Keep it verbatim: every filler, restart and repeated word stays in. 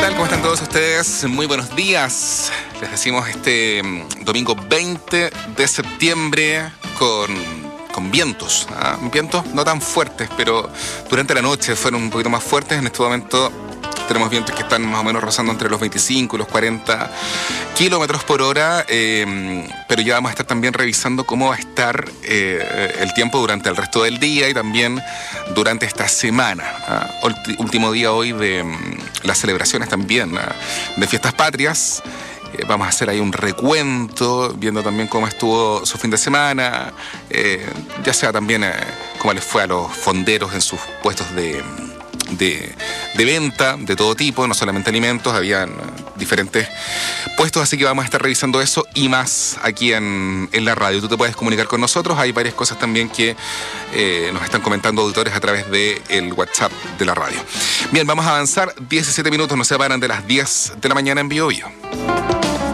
tal? ¿Cómo están todos ustedes? Muy buenos días. Les decimos este domingo veinte de septiembre con, con vientos. ¿ah? Vientos no tan fuertes, pero durante la noche fueron un poquito más fuertes. En este momento tenemos vientos que están más o menos rozando entre los veinticinco y los cuarenta kilómetros por hora, eh, pero ya vamos a estar también revisando cómo va a estar eh, el tiempo durante el resto del día y también durante esta semana. ¿ah? Ulti- último día hoy de um, las celebraciones también ¿ah? de Fiestas Patrias. Eh, vamos a hacer ahí un recuento, viendo también cómo estuvo su fin de semana, eh, ya sea también eh, cómo les fue a los fonderos en sus puestos de... De, de venta de todo tipo, no solamente alimentos, habían diferentes puestos, así que vamos a estar revisando eso y más aquí en, en la radio. Tú te puedes comunicar con nosotros, hay varias cosas también que eh, nos están comentando auditores a través del WhatsApp de la radio. Bien, vamos a avanzar, diecisiete minutos nos separan de las diez de la mañana en Bio Bio.